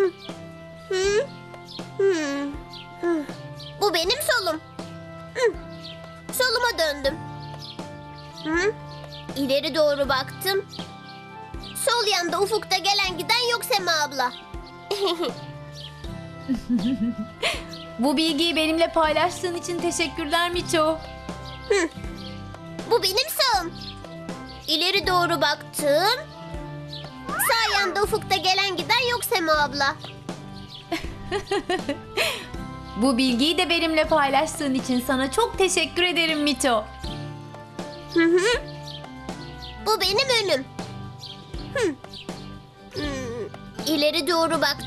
Bu benim solum. Soluma döndüm. İleri doğru baktım. Sol yanda ufukta gelen giden yok Sema abla. Bu bilgiyi benimle paylaştığın için teşekkürler Miço. Bu benim sağım. İleri doğru baktım. Sağ yanda ufukta gelen giden yok Sema abla. Bu bilgiyi de benimle paylaştığın için sana çok teşekkür ederim Miço. Bu benim önüm. İleri doğru baktım.